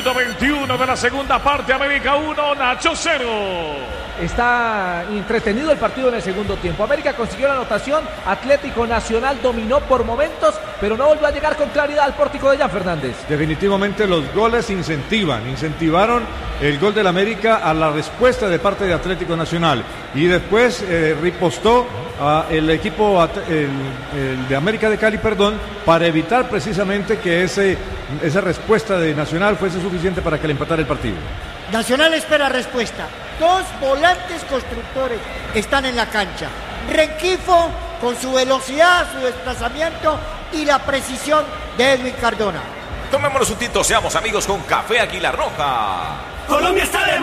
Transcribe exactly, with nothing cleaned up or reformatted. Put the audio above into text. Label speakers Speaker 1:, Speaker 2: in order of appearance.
Speaker 1: Minuto veintiuno de la segunda parte. América uno, Nacho cero.
Speaker 2: Está entretenido el partido en el segundo tiempo. América consiguió la anotación, Atlético Nacional dominó por momentos, pero no volvió a llegar con claridad al pórtico de Jan Fernández.
Speaker 3: Definitivamente los goles incentivan, incentivaron el gol del América a la respuesta de parte de Atlético Nacional. Y después eh, ripostó a el equipo el, el de América de Cali, perdón, para evitar precisamente que ese, esa respuesta de Nacional fuese suficiente para que le empatara el partido.
Speaker 4: Nacional espera respuesta. Dos volantes constructores están en la cancha. Renquifo con su velocidad, su desplazamiento y la precisión de Edwin Cardona.
Speaker 5: Tomémonos un tinto, seamos amigos con Café Águila Roja.
Speaker 6: Colombia está de